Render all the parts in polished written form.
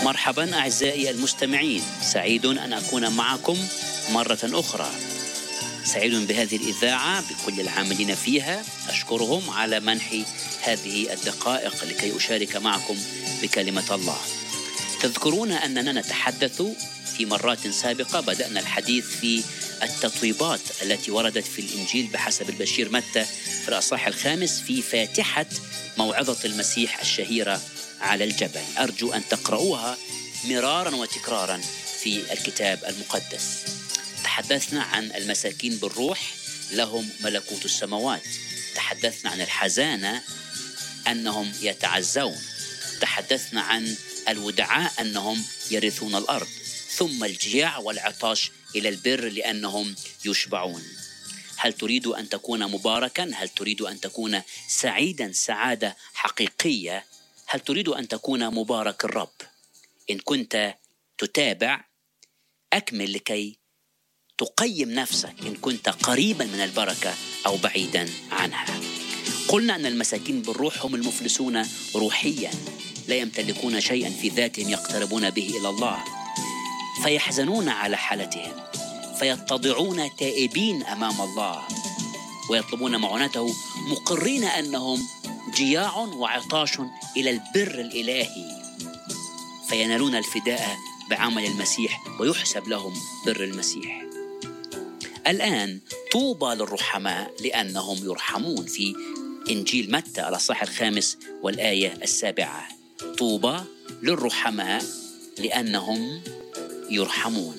مرحبا أعزائي المستمعين، سعيد أن أكون معكم مرة أخرى. سعيد بهذه الإذاعة بكل العاملين فيها، أشكرهم على منحي هذه الدقائق لكي أشارك معكم بكلمة الله. تذكرون أننا نتحدث في مرات سابقة، بدأنا الحديث في التطويبات التي وردت في الإنجيل بحسب البشير متى في الأصحاح 5 في فاتحة موعظة المسيح الشهيرة على الجبل. أرجو أن تقرؤوها مرارا وتكرارا في الكتاب المقدس. تحدثنا عن المساكين بالروح لهم ملكوت السماوات، تحدثنا عن الحزانة أنهم يتعزون، تحدثنا عن الودعاء أنهم يرثون الأرض، ثم الجياع والعطاش إلى البر لأنهم يشبعون. هل تريد أن تكون مباركا؟ هل تريد أن تكون سعيدا سعادة حقيقية؟ هل تريد أن تكون مبارك الرب؟ إن كنت تتابع أكمل لكي تقيم نفسك إن كنت قريبا من البركة أو بعيدا عنها. قلنا أن المساكين بالروح هم المفلسون روحيا، لا يمتلكون شيئا في ذاتهم يقتربون به إلى الله، فيحزنون على حالتهم، فيتضعون تائبين أمام الله ويطلبون معونته، مقرين أنهم جياع وعطاش إلى البر الإلهي، فينالون الفداء بعمل المسيح ويحسب لهم بر المسيح. الآن طوبى للرحماء لأنهم يرحمون، في إنجيل متى الأصحاح 5 والآية 7. طوبى للرحماء لأنهم يرحمون.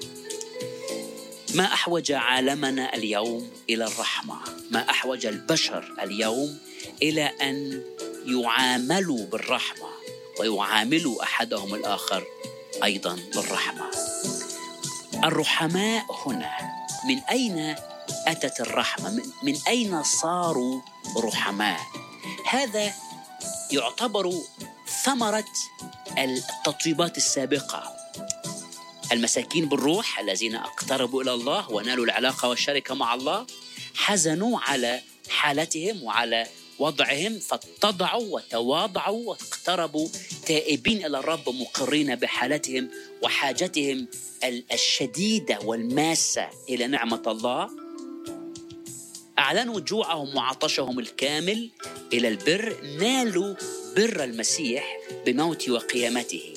ما أحوج عالمنا اليوم إلى الرحمة، ما أحوج البشر اليوم إلى أن يعاملوا بالرحمة ويعاملوا أحدهم الآخر أيضا بالرحمة. الرحماء هنا، من أين أتت الرحمة؟ من أين صاروا رحماء؟ هذا يعتبر ثمرة التطويبات السابقة. المساكين بالروح الذين اقتربوا إلى الله ونالوا العلاقة والشركة مع الله حزنوا على حالتهم وعلى وضعهم، فاتضعوا وتواضعوا واقتربوا تائبين إلى الرب، مقرين بحالتهم وحاجتهم الشديدة والماسة إلى نعمة الله. أعلنوا جوعهم وعطشهم الكامل إلى البر، نالوا بر المسيح بموت وقيامته.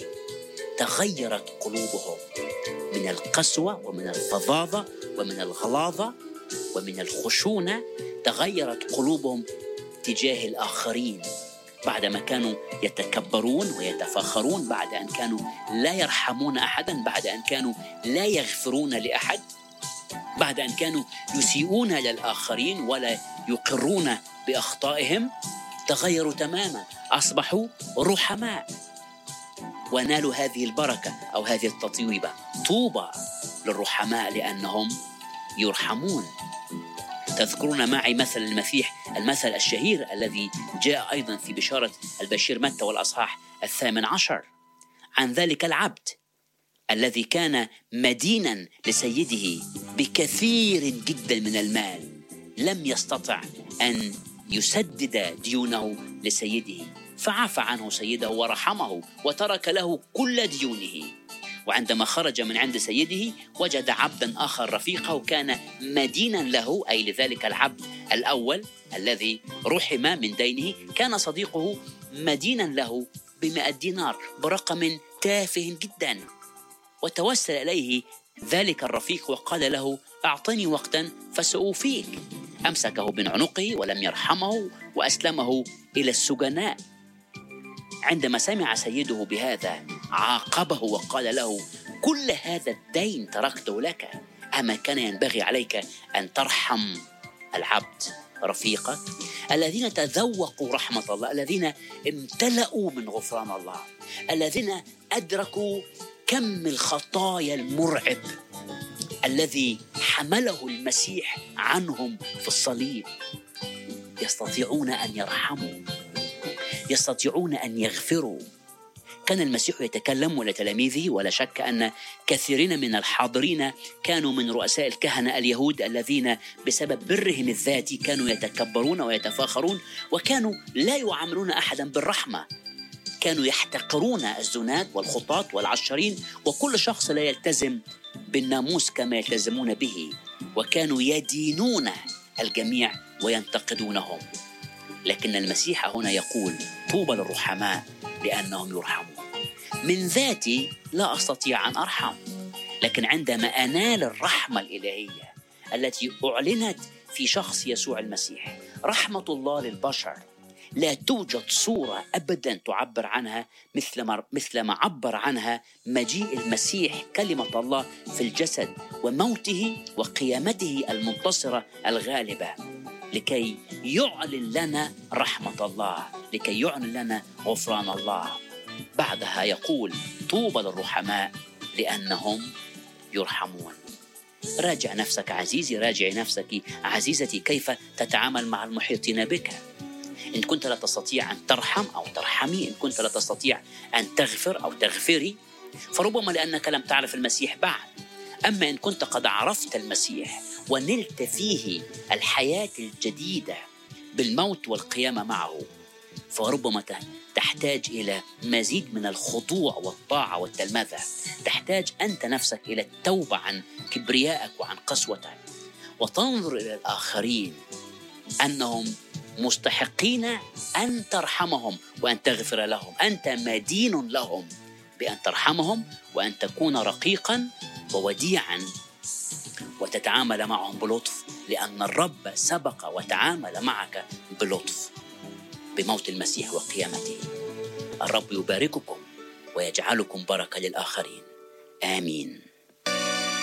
تغيرت قلوبهم من القسوة ومن الفظاظة ومن الغلاظة ومن الخشونة، تغيرت قلوبهم تجاه الآخرين، بعدما كانوا يتكبرون ويتفاخرون، بعد أن كانوا لا يرحمون أحدا، بعد أن كانوا لا يغفرون لأحد، بعد أن كانوا يسيئون للآخرين ولا يقرون بأخطائهم، تغيروا تماما، أصبحوا رحماء ونالوا هذه البركة أو هذه التطويبة. طوبى للرحماء لأنهم يرحمون. تذكرون معي مثل المسيح، المثل الشهير الذي جاء أيضا في بشارة البشير متى والأصحاح 18، عن ذلك العبد الذي كان مدينا لسيده بكثير جدا من المال، لم يستطع أن يسدد ديونه لسيده، فعفى عنه سيده ورحمه وترك له كل ديونه. وعندما خرج من عند سيده وجد عبدا آخر رفيقه كان مدينا له، أي لذلك العبد الأول الذي رحم من دينه، كان صديقه مدينا له ب100 دينار، برقم تافه جدا. وتوسل إليه ذلك الرفيق وقال له: أعطني وقتا فسأوفيك. أمسكه من عنقه ولم يرحمه وأسلمه إلى السجناء. عندما سمع سيده بهذا عاقبه وقال له: كل هذا الدين تركته لك، أما كان ينبغي عليك أن ترحم العبد رفيقك؟ الذين تذوقوا رحمة الله، الذين امتلأوا من غفران الله، الذين أدركوا كم الخطايا المرعب الذي حمله المسيح عنهم في الصليب، يستطيعون أن يرحموا، يستطيعون أن يغفروا. كان المسيح يتكلم لتلاميذه، ولا شك أن كثيرين من الحاضرين كانوا من رؤساء الكهنة اليهود الذين بسبب برهم الذاتي كانوا يتكبرون ويتفاخرون، وكانوا لا يعاملون أحدا بالرحمة، كانوا يحتقرون الزنات والخطاة والعشرين وكل شخص لا يلتزم بالناموس كما يلتزمون به، وكانوا يدينون الجميع وينتقدونهم. لكن المسيح هنا يقول طوبى للرحماء لأنهم يرحمون. من ذاتي لا أستطيع أن أرحم، لكن عندما أنال الرحمة الإلهية التي أعلنت في شخص يسوع المسيح، رحمة الله للبشر لا توجد صورة أبدا تعبر عنها مثل ما عبر عنها مجيء المسيح كلمة الله في الجسد وموته وقيامته المنتصرة الغالبة، لكي يعلن لنا رحمة الله، لكي يعلن لنا غفران الله. بعدها يقول طوبى للرحماء لأنهم يرحمون. راجع نفسك عزيزي، راجع نفسك عزيزتي، كيف تتعامل مع المحيطين بك. إن كنت لا تستطيع أن ترحم أو ترحمي، إن كنت لا تستطيع أن تغفر أو تغفري، فربما لأنك لم تعرف المسيح بعد. أما إن كنت قد عرفت المسيح ونلت فيه الحياة الجديدة بالموت والقيامة معه، فربما تحتاج إلى مزيد من الخضوع والطاعة والتلمذة. تحتاج أنت نفسك إلى التوبة عن كبريائك وعن قسوتك، وتنظر إلى الآخرين أنهم مستحقين أن ترحمهم وأن تغفر لهم. أنت مدين لهم بأن ترحمهم وأن تكون رقيقا ووديعا وتتعامل معهم بلطف، لأن الرب سبق وتعامل معك بلطف بموت المسيح وقيامته. الرب يبارككم ويجعلكم بركة للآخرين. آمين.